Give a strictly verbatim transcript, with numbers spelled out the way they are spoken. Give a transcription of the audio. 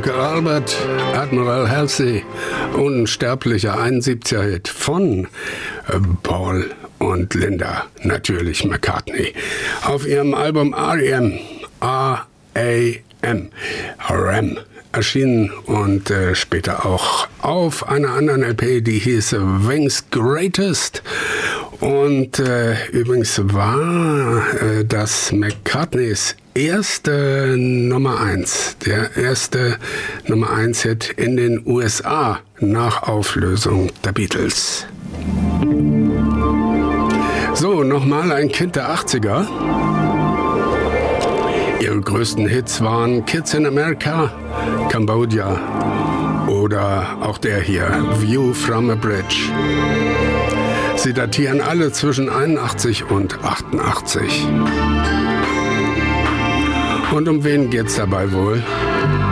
Onkel Albert, Admiral Halsey, unsterblicher einundsiebziger-Hit von Paul und Linda, natürlich McCartney, auf ihrem Album R E M, R A M, R E M, erschienen und äh, später auch auf einer anderen L P, die hieß Wings Greatest. Und äh, übrigens war äh, das McCartneys erste Nummer eins, der erste Nummer eins Hit in den U S A nach Auflösung der Beatles. So, nochmal ein Kind der achtziger. Ihre größten Hits waren Kids in America, Cambodia oder auch der hier, View from a Bridge. Sie datieren alle zwischen einundachtzig und achtundachtzig. Und um wen geht's dabei wohl?